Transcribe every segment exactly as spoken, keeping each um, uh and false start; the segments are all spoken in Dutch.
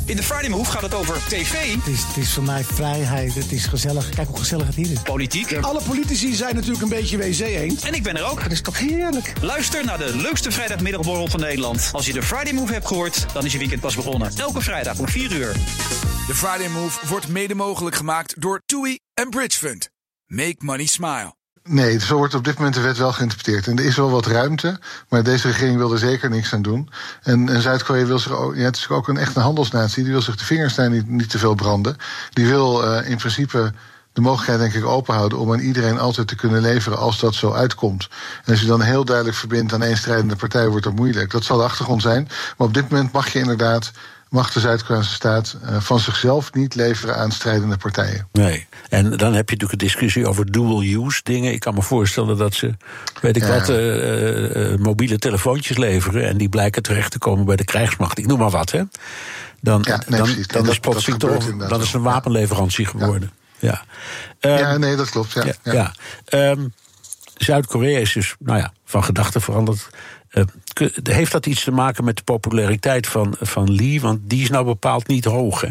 In de Friday Move gaat het over tv. Het is, het is voor mij vrijheid, het is gezellig. Kijk hoe gezellig het hier is. Politiek. Alle politici zijn natuurlijk een beetje W C-eend. En ik ben er ook. Dat is toch heerlijk. Luister naar de leukste vrijdagmiddagborrel van Nederland. Als je de Friday Move hebt gehoord, dan is je weekend pas begonnen. Elke vrijdag om vier uur. De Friday Move wordt mede mogelijk gemaakt door TUI en Bridge Fund. Make money smile. Nee, zo wordt op dit moment de wet wel geïnterpreteerd. En er is wel wat ruimte, maar deze regering wil er zeker niks aan doen. En, en Zuid-Korea wil zich ook, ja, het is ook een echte handelsnatie, die wil zich de vingers daar niet, niet te veel branden. Die wil uh, in principe de mogelijkheid, denk ik, openhouden om aan iedereen altijd te kunnen leveren als dat zo uitkomt. En als je dan heel duidelijk verbindt aan één strijdende partij, wordt dat moeilijk. Dat zal de achtergrond zijn. Maar op dit moment mag je inderdaad, mag de Zuid-Koreaanse staat uh, van zichzelf niet leveren aan strijdende partijen. Nee, en dan heb je natuurlijk een discussie over dual-use dingen. Ik kan me voorstellen dat ze, weet ik ja. wat, uh, uh, mobiele telefoontjes leveren en die blijken terecht te komen bij de krijgsmacht. Ik noem maar wat, hè. Dan, ja, nee, dan, precies. dan dat, is plotseling toch, dan is een wapenleverantie geworden. Ja, ja. Um, ja nee, dat klopt, ja. ja, ja. ja. Um, Zuid-Korea is dus, nou ja, van gedachten veranderd. Uh, heeft dat iets te maken met de populariteit van, van Lee? Want die is nou bepaald niet hoog, hè?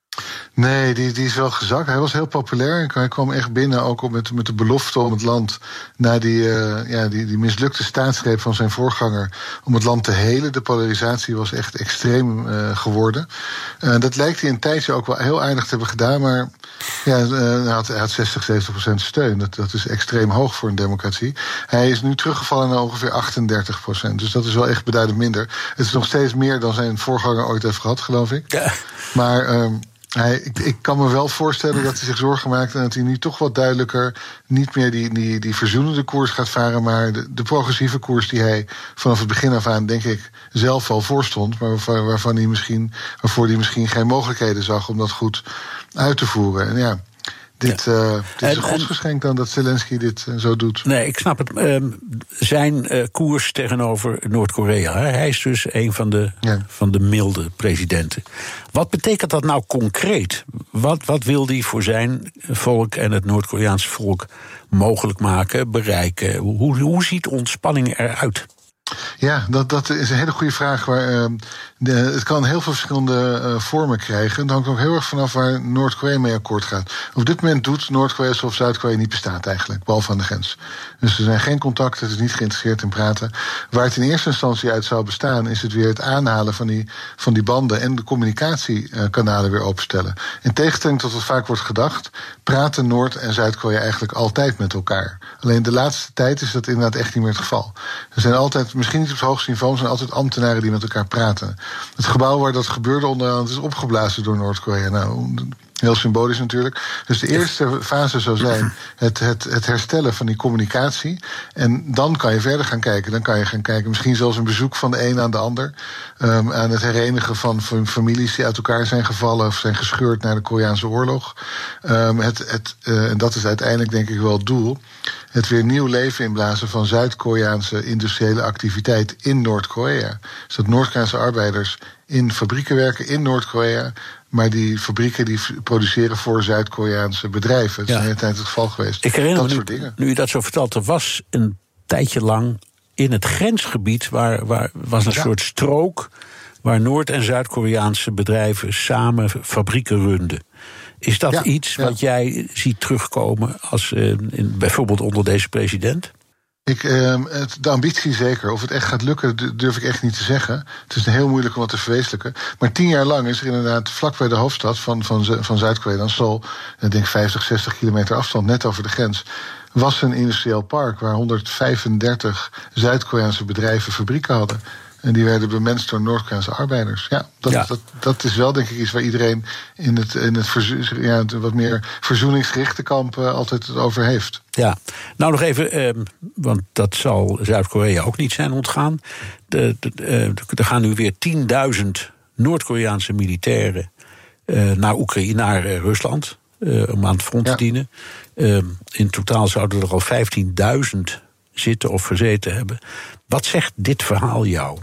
Nee, die, die is wel gezakt. Hij was heel populair. Hij kwam echt binnen, ook met, met de belofte om het land, na die, uh, ja, die, die mislukte staatsgreep van zijn voorganger, om het land te helen. De polarisatie was echt extreem uh, geworden. Uh, dat lijkt hij een tijdje ook wel heel aardig te hebben gedaan, maar ja, uh, hij, had, hij had zestig, zeventig procent steun. Dat, dat is extreem hoog voor een democratie. Hij is nu teruggevallen naar ongeveer achtendertig procent. Dus dat is wel echt beduidend minder. Het is nog steeds meer dan zijn voorganger ooit heeft gehad, geloof ik. Ja. Maar Um, Hij, ik, ik kan me wel voorstellen dat hij zich zorgen maakt en dat hij nu toch wat duidelijker niet meer die, die, die verzoenende koers gaat varen, maar de, de progressieve koers die hij vanaf het begin af aan, denk ik, zelf al voorstond, maar waarvan, waarvan hij misschien, waarvoor hij misschien geen mogelijkheden zag om dat goed uit te voeren. En ja, dit, uh, dit is een godsgeschenk dan dat Zelensky dit uh, zo doet. Nee, ik snap het. Um, zijn uh, koers tegenover Noord-Korea. Hè? Hij is dus een van de, ja. van de milde presidenten. Wat betekent dat nou concreet? Wat, wat wil hij voor zijn volk en het Noord-Koreaanse volk mogelijk maken, bereiken? Hoe, hoe ziet ontspanning eruit? Ja, dat, dat is een hele goede vraag. Waar, uh, de, het kan heel veel verschillende uh, vormen krijgen. Het hangt ook heel erg vanaf waar Noord-Korea mee akkoord gaat. Op dit moment doet Noord-Korea alsof Zuid-Korea niet bestaat eigenlijk, behalve aan de grens. Dus er zijn geen contacten, het is niet geïnteresseerd in praten. Waar het in eerste instantie uit zou bestaan, is het weer het aanhalen van die, van die banden en de communicatiekanalen weer openstellen. In tegenstelling tot wat vaak wordt gedacht, praten Noord- en Zuid-Korea eigenlijk altijd met elkaar. Alleen de laatste tijd is dat inderdaad echt niet meer het geval. Er zijn altijd, misschien niet op het hoogste niveau, er zijn altijd ambtenaren die met elkaar praten. Het gebouw waar dat gebeurde onderhand is opgeblazen door Noord-Korea. Nou, heel symbolisch natuurlijk. Dus de eerste fase zou zijn het, het, het herstellen van die communicatie. En dan kan je verder gaan kijken. Dan kan je gaan kijken, misschien zelfs een bezoek van de een aan de ander. Um, aan het herenigen van families die uit elkaar zijn gevallen of zijn gescheurd naar de Koreaanse oorlog. Um, het, het, uh, en dat is uiteindelijk denk ik wel het doel. Het weer nieuw leven inblazen van Zuid-Koreaanse industriële activiteit in Noord-Korea. Dus dat Noord-Koreaanse arbeiders in fabrieken werken in Noord-Korea, maar die fabrieken die produceren voor Zuid-Koreaanse bedrijven. Dat is ja. de hele tijd het geval geweest. Ik herinner dat me, soort nu, dingen. nu je dat zo vertelt, er was een tijdje lang in het grensgebied, waar, waar was een ja. soort strook waar Noord- en Zuid-Koreaanse bedrijven samen fabrieken runden. Is dat ja, iets ja. wat jij ziet terugkomen als uh, in, bijvoorbeeld onder deze president? Ik, uh, het, de ambitie zeker. Of het echt gaat lukken, durf ik echt niet te zeggen. Het is heel moeilijk om wat te verwezenlijken. Maar tien jaar lang is er inderdaad vlak bij de hoofdstad van, van, van Zuid-Korea, dan Seoul, ik denk vijftig, zestig kilometer afstand, net over de grens, was een industrieel park waar honderdvijfendertig Zuid-Koreaanse bedrijven fabrieken hadden. En die werden bemenst door Noord-Koreaanse arbeiders. Ja, dat, ja. Dat, dat is wel denk ik iets waar iedereen in het, in het, verzo- ja, het wat meer verzoeningsgerichte kamp uh, altijd het over heeft. Ja, nou nog even, eh, want dat zal Zuid-Korea ook niet zijn ontgaan. De, de, de, er gaan nu weer tienduizend Noord-Koreaanse militairen uh, naar Oekraïne, naar uh, Rusland, uh, om aan het front ja. te dienen. Uh, in totaal zouden er al vijftienduizend zitten of gezeten hebben. Wat zegt dit verhaal jou?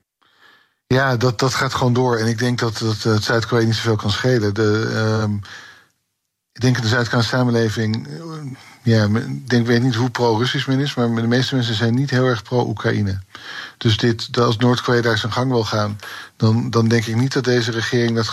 Ja, dat, dat gaat gewoon door. En ik denk dat, dat het Zuid-Korea niet zoveel kan schelen. De, uh, ik denk dat de Zuid-Koreaanse samenleving, Uh, ja, ik denk, weet niet hoe pro-Russisch men is, maar de meeste mensen zijn niet heel erg pro-Oekraïne. Dus dit, als Noord-Korea daar zijn gang wil gaan, dan, dan denk ik niet dat deze regering dat